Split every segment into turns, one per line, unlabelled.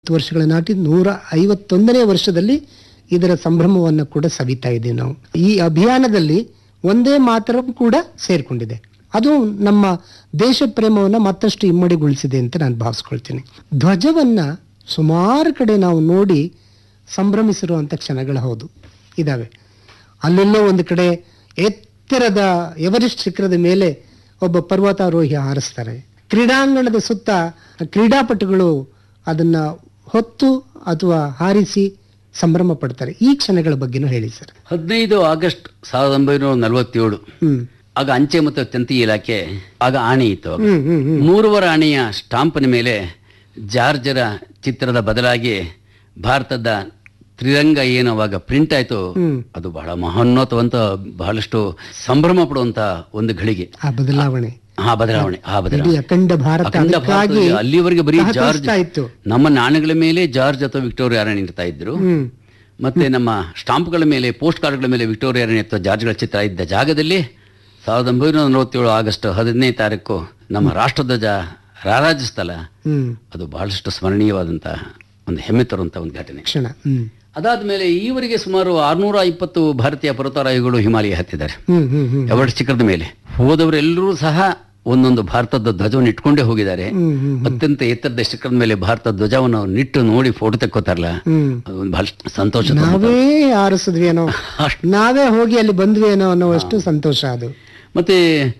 ವರ್ಷಗಳ ನಾಟಿ 151ನೇ ವರ್ಷದಲ್ಲಿ ಇದರ ಸಂಭ್ರಮವನ್ನು ಕೂಡ ಸವಿತಾ ಇದ್ದೀವಿ ನಾವು. ಈ ಅಭಿಯಾನದಲ್ಲಿ ಒಂದೇ ಮಾತರಂ ಕೂಡ ಸೇರ್ಕೊಂಡಿದೆ. ಅದು ನಮ್ಮ ದೇಶ ಪ್ರೇಮವನ್ನು ಮತ್ತಷ್ಟು ಇಮ್ಮಡಿಗೊಳಿಸಿದೆ ಅಂತ ನಾನು ಭಾವಿಸ್ಕೊಳ್ತೀನಿ. ಧ್ವಜವನ್ನ ಸುಮಾರು ಕಡೆ ನಾವು ನೋಡಿ ಸಂಭ್ರಮಿಸಿರುವಂಥ ಕ್ಷಣಗಳು ಹೌದು ಇದಾವೆ. ಅಲ್ಲೆಲ್ಲೋ ಒಂದು ಕಡೆ ಎತ್ತರದ ಎವರೆಸ್ಟ್ ಶಿಖರದ ಮೇಲೆ ಒಬ್ಬ ಪರ್ವತಾರೋಹಿ ಹಾರಿಸ್ತಾರೆ. ಕ್ರೀಡಾಂಗಣದ ಸುತ್ತ ಕ್ರೀಡಾಪಟುಗಳು ಅದನ್ನ ಹೊತ್ತು ಅಥವಾ ಹಾರಿಸಿ ಸಂಭ್ರಮ ಪಡ್ತಾರೆ. ಈ ಕ್ಷಣಗಳ ಬಗ್ಗೆನೂ ಹೇಳಿ ಸರ್.
15 ಆಗಸ್ಟ್ 1947 ಆಗ ಅಂಚೆ ಮತ್ತು ತಂತಿ ಇಲಾಖೆ ಆಗ ಆಣೆ ಇತ್ತು. 3 ಆಣೆಯ ಸ್ಟಾಂಪಿನ ಮೇಲೆ ಜಾರ್ಜರ ಚಿತ್ರದ ಬದಲಾಗಿ ಭಾರತದ ತ್ರಿರಂಗ ಏನು ಅವಾಗ ಪ್ರಿಂಟ್ ಆಯ್ತು, ಅದು ಬಹಳ ಮಹೋನ್ನತವಂತ ಬಹಳಷ್ಟು ಸಂಭ್ರಮ ಪಡುವಂತ ಒಂದು ಘಳಿಗೆ.
ಆ ಬದಲಾವಣೆ
ಅಖಂಡ ಭಾರತ ಅಲ್ಲಿವರೆಗೆ ಬರೀ ಜಾರ್ಜ್ ಆಯ್ತು. ನಮ್ಮ ನಾಣ್ಯಗಳ ಮೇಲೆ ಜಾರ್ಜ್ ಅಥವಾ ವಿಕ್ಟೋರಿಯಾ ರಾಣಿ ಇರ್ತಾ ಇದ್ರು. ಮತ್ತೆ ನಮ್ಮ ಸ್ಟಾಂಪ್ಗಳ ಮೇಲೆ, ಪೋಸ್ಟ್ ಕಾರ್ಡ್ಗಳ ಮೇಲೆ ವಿಕ್ಟೋರಿಯಾ ರಾಣಿ ಅಥವಾ ಜಾರ್ಜ್ಗಳ ಚಿತ್ರ ಇದ್ದ ಜಾಗದಲ್ಲಿ 1947 ಆಗಸ್ಟ್ 15ನೇ ತಾರೀಕು ನಮ್ಮ ರಾಷ್ಟ್ರಧ್ವಜ ರಾರಾಜಿಸ್ತಲ್ಲ, ಅದು ಬಹಳಷ್ಟು ಸ್ಮರಣೀಯವಾದಂತ ಒಂದು ಹೆಮ್ಮೆ ತರುವಂತ ಒಂದು ಘಟನೆ. ಅದಾದ್ಮೇಲೆ ಈವರೆಗೆ ಸುಮಾರು 620 ಭಾರತೀಯ ಪರ್ವತಾರೋಹಿಗಳು ಹಿಮಾಲಯ ಹತ್ತಿದ್ದಾರೆ ಎವರೆಸ್ಟ್ ಶಿಖರದ ಮೇಲೆ. ಹೋದವರೆಲ್ಲರೂ ಸಹ ಒಂದೊಂದು ಭಾರತದ ಧ್ವಜವನ್ನು ಇಟ್ಕೊಂಡೇ ಹೋಗಿದ್ದಾರೆ. ಅತ್ಯಂತ ಎತ್ತರದ ಶಿಖರದ ಮೇಲೆ ಭಾರತ ಧ್ವಜವನ್ನು ನಿಟ್ಟು ನೋಡಿ ಫೋಟೋ ತೆಕ್ಕೋತಾರಲ್ಲ, ಅದು ಬಹಳಷ್ಟು ಸಂತೋಷ.
ನಾವೇ ಆರಿಸಿದ್ವಿ ಏನೋ, ನಾವೇ ಹೋಗಿ ಅಲ್ಲಿ ಬಂದ್ವಿ ಏನೋ ಅನ್ನೋ ಅಷ್ಟು ಸಂತೋಷ ಅದು.
ಮತ್ತೆ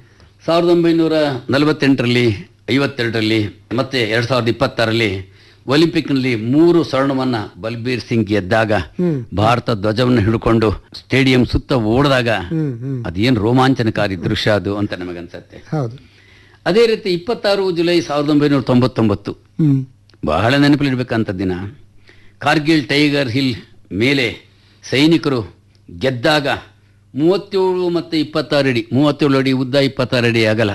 1948ರಲ್ಲಿ, 52ರಲ್ಲಿ ಮತ್ತೆ 2026ರಲ್ಲಿ ಒಲಿಂಪಿಕ್ನಲ್ಲಿ 3 ಸ್ವರ್ಣವನ್ನ ಬಲ್ಬೀರ್ ಸಿಂಗ್ ಗೆದ್ದಾಗ, ಭಾರತ ಧ್ವಜವನ್ನು ಹಿಡ್ಕೊಂಡು ಸ್ಟೇಡಿಯಂ ಸುತ್ತ ಓಡಿದಾಗ ಅದೇನು ರೋಮಾಂಚನಕಾರಿ ದೃಶ್ಯ ಅದು ಅಂತ ನಮಗನ್ಸತ್ತೆ. ಅದೇ ರೀತಿ 26 ಜುಲೈ 1999 ಬಹಳ ನೆನಪಲ್ಲಿಡ್ಬೇಕಂತ ದಿನ. ಕಾರ್ಗಿಲ್ ಟೈಗರ್ ಹಿಲ್ ಮೇಲೆ ಸೈನಿಕರು ಗೆದ್ದಾಗ 37 ಮತ್ತು 26 ಅಡಿ, 37 ಅಡಿ ಉದ್ದ, 26 ಅಡಿ ಅಗಲ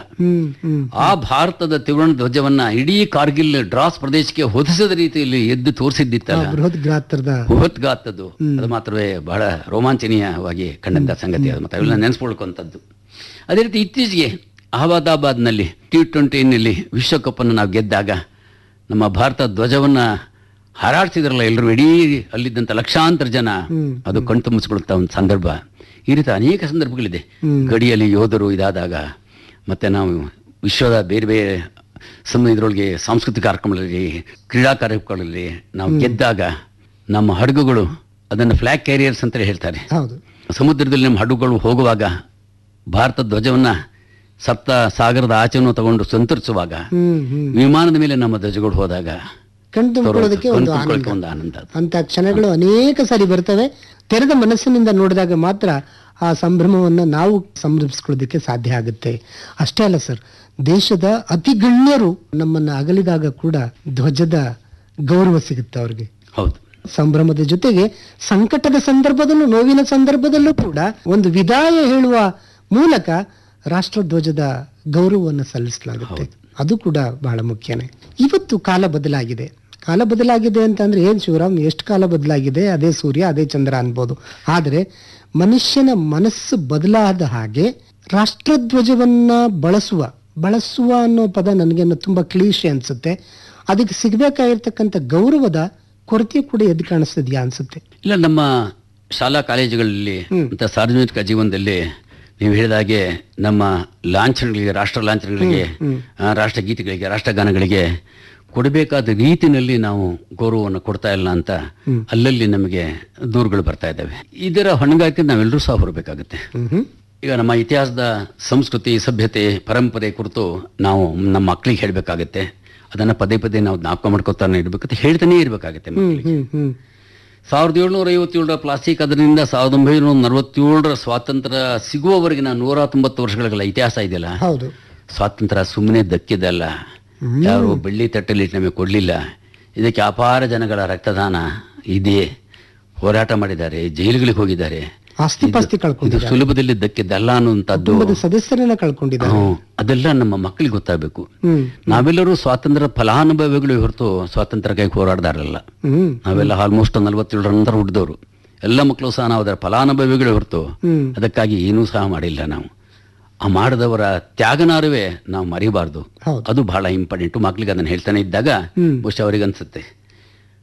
ಆ ಭಾರತದ ತ್ರಿವರ್ಣ ಧ್ವಜವನ್ನ ಇಡೀ ಕಾರ್ಗಿಲ್ ಡ್ರಾಸ್ ಪ್ರದೇಶಕ್ಕೆ ಹೊದಿಸಿದ ರೀತಿಯಲ್ಲಿ ಎದ್ದು ತೋರಿಸಿದ್ದಿತ್ತಲ್ಲ, ಬೃಹತ್ ಗಾತ್ರದ್ದು. ಅದು ಮಾತ್ರವೇ ಬಹಳ ರೋಮಾಂಚನೀಯವಾಗಿ ಕಂಡಂತ ಸಂಗತಿ. ಅದು ಮತ್ತೆ ಅವೆಲ್ಲ ನೆನೆಸ್ಕೊಳ್ಕೊಂಥದ್ದು. ಅದೇ ರೀತಿ ಇತ್ತೀಚೆಗೆ ಅಹಮದಾಬಾದ್ನಲ್ಲಿ T20ನಲ್ಲಿ ವಿಶ್ವಕಪ್ ಅನ್ನು ನಾವು ಗೆದ್ದಾಗ ನಮ್ಮ ಭಾರತ ಧ್ವಜವನ್ನ ಹಾರಾಡ್ತಿದ್ರಲ್ಲ ಎಲ್ಲರೂ, ಇಡೀ ಅಲ್ಲಿದ್ದಂತ ಲಕ್ಷಾಂತರ ಜನ, ಅದು ಕಣ್ತುಂಬಿಸ್ಕೊಳ್ಳುತ್ತ ಒಂದು ಸಂದರ್ಭ. ಈ ರೀತಿ ಅನೇಕ ಸಂದರ್ಭಗಳಿದೆ. ಗಡಿಯಲ್ಲಿ ಯೋಧರು ಇದಾದಾಗ, ಮತ್ತೆ ನಾವು ವಿಶ್ವದ ಬೇರೆ ಬೇರೆ ಇದರೊಳಗೆ ಸಾಂಸ್ಕೃತಿಕ ಕಾರ್ಯಕ್ರಮಗಳಲ್ಲಿ, ಕ್ರೀಡಾ ಕಾರ್ಯಕ್ರಮಗಳಲ್ಲಿ ನಾವು ಗೆದ್ದಾಗ ನಮ್ಮ ಹಡಗುಗಳು ಅದನ್ನು ಫ್ಲಾಗ್ ಕ್ಯಾರಿಯರ್ಸ್ ಅಂತ ಹೇಳ್ತಾರೆ. ಸಮುದ್ರದಲ್ಲಿ ನಮ್ಮ ಹಡಗುಗಳು ಹೋಗುವಾಗ ಭಾರತ ಧ್ವಜವನ್ನ ಸಪ್ತ ಸಾಗರದ ಆಚೆಯನ್ನು ತಗೊಂಡು ಸಂತರಿಸುವಾಗ, ವಿಮಾನದ ಮೇಲೆ ನಮ್ಮ ಧ್ವಜಗಳು ಹೋದಾಗ
ಕಣ್ತುಂಬಿಕೊಳ್ಳೋದಕ್ಕೆ ಒಂದು ಆನಂದ. ಅಂತ ಕ್ಷಣಗಳು ಅನೇಕ ಸಾರಿ ಬರ್ತವೆ. ತೆರೆದ ಮನಸ್ಸಿನಿಂದ ನೋಡಿದಾಗ ಮಾತ್ರ ಆ ಸಂಭ್ರಮವನ್ನು ನಾವು ಸಂಭ್ರಮಿಸ್ಕೊಳ್ಳೋದಕ್ಕೆ ಸಾಧ್ಯ ಆಗುತ್ತೆ. ಅಷ್ಟೇ ಅಲ್ಲ ಸರ್, ದೇಶದ ಅತಿ ಗಣ್ಯರು ನಮ್ಮನ್ನ ಅಗಲಿದಾಗ ಕೂಡ ಧ್ವಜದ ಗೌರವ ಸಿಗುತ್ತೆ ಅವ್ರಿಗೆ.
ಹೌದು,
ಸಂಭ್ರಮದ ಜೊತೆಗೆ ಸಂಕಟದ ಸಂದರ್ಭದಲ್ಲೂ, ನೋವಿನ ಸಂದರ್ಭದಲ್ಲೂ ಕೂಡ ಒಂದು ವಿದಾಯ ಹೇಳುವ ಮೂಲಕ ರಾಷ್ಟ್ರಧ್ವಜದ ಗೌರವವನ್ನು ಸಲ್ಲಿಸಲಾಗುತ್ತೆ. ಅದು ಕೂಡ ಬಹಳ ಮುಖ್ಯನೇ. ಇವತ್ತು ಕಾಲ ಬದಲಾಗಿದೆ. ಕಾಲ ಬದಲಾಗಿದೆ ಅಂತಂದ್ರೆ ಏನ್ ಶಿವರಾಮ್, ಎಷ್ಟು ಕಾಲ ಬದಲಾಗಿದೆ, ಅದೇ ಸೂರ್ಯ ಅದೇ ಚಂದ್ರ ಅನ್ಬೋದು. ಆದರೆ ಮನುಷ್ಯನ ಮನಸ್ಸು ಬದಲಾದ ಹಾಗೆ ರಾಷ್ಟ್ರಧ್ವಜವನ್ನ ಬಳಸುವ ಅನ್ನೋ ಪದ ನನಗೆ ತುಂಬಾ ಕ್ಲೀಶೆ ಅನ್ಸುತ್ತೆ. ಅದಕ್ಕೆ ಸಿಗ್ಬೇಕಾಗಿರ್ತಕ್ಕಂಥ ಗೌರವದ ಕೊರತೆ ಕೂಡ ಎದ್ದು ಕಾಣಿಸ್ತಿದ್ಯಾ ಅನ್ಸುತ್ತೆ.
ಇಲ್ಲ, ನಮ್ಮ ಶಾಲಾ ಕಾಲೇಜುಗಳಲ್ಲಿ ಮತ್ತು ಸಾರ್ವಜನಿಕ ಜೀವನದಲ್ಲಿ ನೀವು ಹೇಳಿದಾಗೆ ನಮ್ಮ ಲಾಂಛನಗಳಿಗೆ, ರಾಷ್ಟ್ರ ಲಾಂಛನಗಳಿಗೆ, ರಾಷ್ಟ್ರಗೀತೆಗಳಿಗೆ, ರಾಷ್ಟ್ರಗಾನಗಳಿಗೆ ಕೊಡಬೇಕಾದ ರೀತಿಯಲ್ಲಿ ನಾವು ಗೌರವವನ್ನು ಕೊಡ್ತಾ ಇಲ್ಲ ಅಂತ ಅಲ್ಲಲ್ಲಿ ನಮಗೆ ದೂರುಗಳು ಬರ್ತಾ ಇದ್ದಾವೆ. ಇದರ ಹೊಣೆಗಾರಿಕೆ ನಾವೆಲ್ಲರೂ ಸಹ ಹೊರಬೇಕಾಗುತ್ತೆ. ಈಗ ನಮ್ಮ ಇತಿಹಾಸದ ಸಂಸ್ಕೃತಿ, ಸಭ್ಯತೆ, ಪರಂಪರೆ ಕುರಿತು ನಾವು ನಮ್ಮ ಮಕ್ಕಳಿಗೆ ಹೇಳಬೇಕಾಗತ್ತೆ. ಅದನ್ನ ಪದೇ ಪದೇ ನಾವು ಜ್ಞಾಪಕ ಮಾಡ್ಕೊತಾನೆ ಇರ್ಬೇಕಂತ ಹೇಳ್ತಾನೆ ಇರ್ಬೇಕಾಗತ್ತೆ ಮಕ್ಕಳಿಗೆ. 1757ರ ಪ್ಲಾಸ್ಟಿಕ್ ಅದರಿಂದ 1947ರ ಸ್ವಾತಂತ್ರ್ಯ ಸಿಗುವವರೆಗಿನ 190 ವರ್ಷಗಳ ಇತಿಹಾಸ ಇದೆಯಲ್ಲ, ಸ್ವಾತಂತ್ರ್ಯ ಸುಮ್ಮನೆ ದಕ್ಕಿದಲ್ಲ. ಯಾರು ಬೆಳ್ಳಿ ತಟ್ಟಲ್ಲಿ ನಮಗೆ ಕೊಡಲಿಲ್ಲ. ಇದಕ್ಕೆ ಅಪಾರ ಜನಗಳ ರಕ್ತದಾನ ಇದೆ, ಹೋರಾಟ ಮಾಡಿದ್ದಾರೆ, ಜೈಲುಗಳಿಗೆ ಹೋಗಿದ್ದಾರೆ,
ಆಸ್ತಿ
ಸುಲಭದಲ್ಲಿ ದಕ್ಕಿದ್ದಲ್ಲ ಅನ್ನುವಂಥದ್ದು,
ಸದಸ್ಯರನ್ನ ಕಳ್ಕೊಂಡಿದ್ದಾರೆ.
ಅದೆಲ್ಲ ನಮ್ಮ ಮಕ್ಕಳಿಗೆ ಗೊತ್ತಾಗಬೇಕು. ನಾವೆಲ್ಲರೂ ಸ್ವಾತಂತ್ರ್ಯ ಫಲಾನುಭವಿಗಳು ಹೊರತು ಸ್ವಾತಂತ್ರ್ಯಕ್ಕಾಗಿ ಹೋರಾಡ್ದಾರಲ್ಲ. ನಾವೆಲ್ಲ ಆಲ್ಮೋಸ್ಟ್ 47ರ ನಂತರ ಹುಟ್ಟಿದವರು ಎಲ್ಲ ಮಕ್ಕಳು ಸಹ ನಾವು ಅದರ ಫಲಾನುಭವಿಗಳು ಹೊರತು ಅದಕ್ಕಾಗಿ ಏನೂ ಸಹ ಮಾಡಿಲ್ಲ. ನಾವು ಆ ಮಾಡಿದವರ ತ್ಯಾಗನಾರುವೆ ನಾವು ಮರಿಬಾರ್ದು. ಅದು ಬಹಳ ಇಂಪಾರ್ಟೆಂಟ್. ಮಕ್ಳಿಗೆ ಅದನ್ನ ಹೇಳ್ತಾನೆ ಇದ್ದಾಗ ಬಹುಶಃ ಅವರಿಗೆ ಅನ್ಸುತ್ತೆ